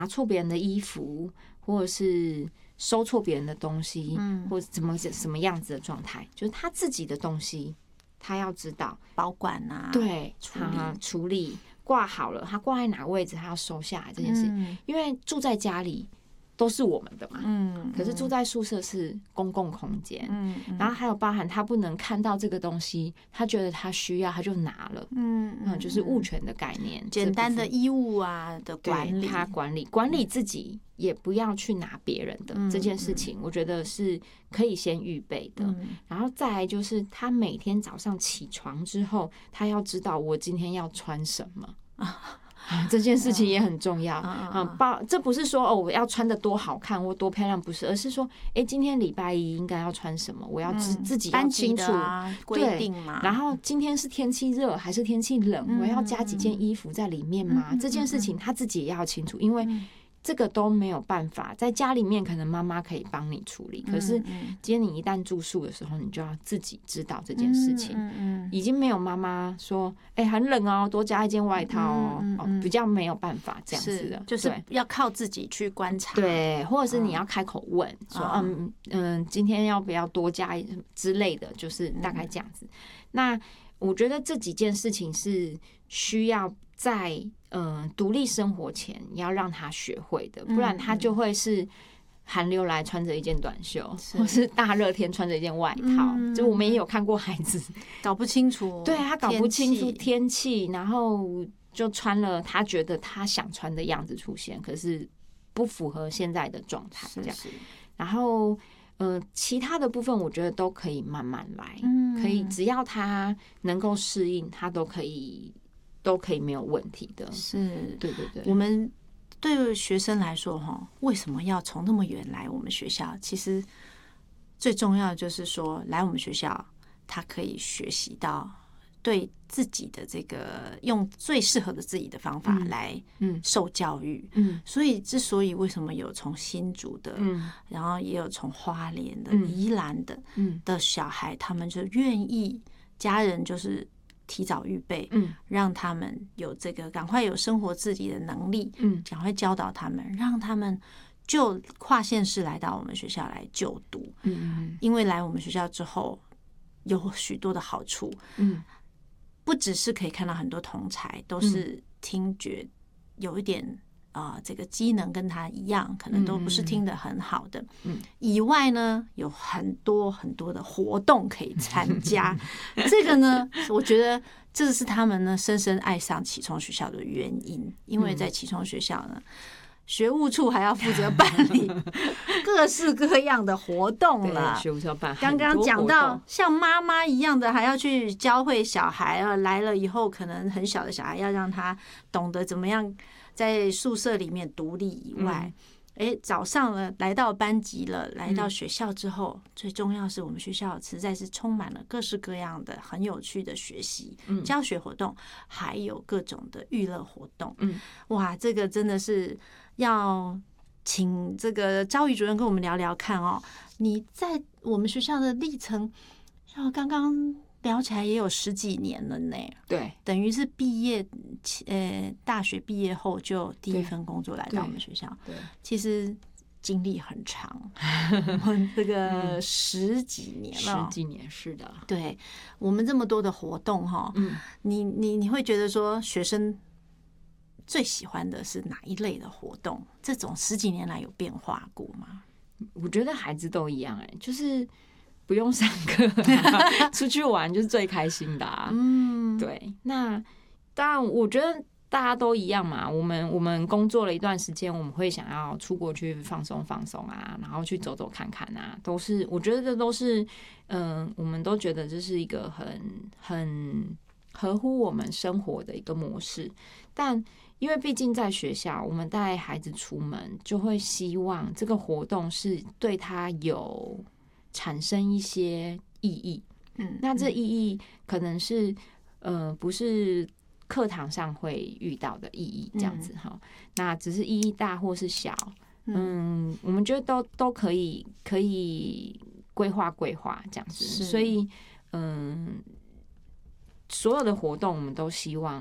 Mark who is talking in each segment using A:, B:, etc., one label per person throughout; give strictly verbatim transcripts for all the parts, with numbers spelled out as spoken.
A: 拿错别人的衣服，或者是收错别人的东西，嗯，或者怎么什么样子的状态，就是他自己的东西，他要知道
B: 保管啊，
A: 对，
B: 处理
A: 他处理挂好了，他挂在哪个位置，他要收下来这件事，嗯、因为住在家里都是我们的嘛，嗯，可是住在宿舍是公共空间，嗯，然后还有包含他不能看到这个东西，他觉得他需要他就拿了，嗯嗯，就是物权的概念，
B: 简单的衣物啊的管理，
A: 他管理管理自己，也不要去拿别人的、嗯、这件事情，我觉得是可以先预备的、嗯。然后再来就是他每天早上起床之后，他要知道我今天要穿什么。这件事情也很重要啊！包这不是说哦，我要穿的多好看或多漂亮，不是，而是说，哎，今天礼拜一应该要穿什么，我要自自己要清楚
B: 规定嘛。
A: 然后今天是天气热还是天气冷，我要加几件衣服在里面吗？这件事情他自己也要清楚，因为这个都没有办法，在家里面可能妈妈可以帮你处理，可是今天你一旦住宿的时候，你就要自己知道这件事情。已经没有妈妈说，哎、欸，很冷哦，多加一件外套哦，嗯嗯嗯哦比较没有办法这样子的，
B: 就是要靠自己去观察，
A: 对，或者是你要开口问、嗯、说，嗯嗯，今天要不要多加之类的，就是大概这样子。嗯、那我觉得这几件事情是需要在嗯独立生活前要让他学会的，不然他就会是寒流来穿着一件短袖，是或是大热天穿着一件外套、嗯。就我们也有看过孩子
B: 搞不清楚，
A: 对他搞不清楚天气，然后就穿了他觉得他想穿的样子出现，可是不符合现在的状态，这样。然后呃，其他的部分我觉得都可以慢慢来，嗯、可以只要他能够适应，他都可以都可以没有问题的。
B: 是，
A: 对对对，
B: 我们对学生来说，哈，为什么要从那么远来我们学校？其实最重要的就是说，来我们学校，他可以学习到对自己的这个用最适合的自己的方法来受教育。嗯，嗯所以之所以为什么有从新竹的，嗯，然后也有从花莲的、嗯、宜兰的，嗯的小孩，他们就愿意家人就是提早预备，嗯，让他们有这个赶快有生活自理的能力，嗯，赶快教导他们，让他们就跨县市来到我们学校来就读，嗯，因为来我们学校之后有许多的好处，嗯，不只是可以看到很多同才都是听觉有一点啊、呃，这个机能跟他一样，可能都不是听得很好的。嗯，以外呢，有很多很多的活动可以参加。这个呢，我觉得这是他们呢深深爱上启聪学校的原因，因为在启聪学校呢。学务处还要负责办理各式各样的活动了。
A: 学务处要办
B: 刚刚讲到像妈妈一样的，还要去教会小孩啊，来了以后可能很小的小孩要让他懂得怎么样在宿舍里面独立以外，哎、嗯，早上了来到班级了，来到学校之后，嗯、最重要是我们学校实在是充满了各式各样的很有趣的学习、嗯、教学活动，还有各种的娱乐活动。嗯，哇，这个真的是。要请这个giáo育主任跟我们聊聊看哦，你在我们学校的历程，像刚刚聊起来也有十几年了呢。
A: 对，等
B: 于是毕业，呃，大学毕业后就第一份工作来到我们学校。对，其实经历很长，这个十几年了，
A: 十几年是的。
B: 对，我们这么多的活动哈，嗯，你你你会觉得说学生。最喜欢的是哪一类的活动？这种十几年来有变化过吗？
A: 我觉得孩子都一样、欸，哎，就是不用上课、啊，出去玩就是最开心的、啊。嗯，对。那当然，我觉得大家都一样嘛。我们我们工作了一段时间，我们会想要出国去放松放松啊，然后去走走看看啊，都是我觉得这都是嗯、呃，我们都觉得这是一个很很合乎我们生活的一个模式，但。因为毕竟在学校，我们带孩子出门就会希望这个活动是对他有产生一些意义。嗯，那这意义可能是呃不是课堂上会遇到的意义，这样子哈、嗯。那只是意义大或是小，嗯，我们觉得都都可以可以规划规划这样子。所以嗯，所有的活动我们都希望。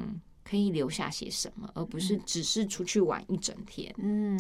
A: 可以留下些什么，而不是只是出去玩一整天。
B: 嗯，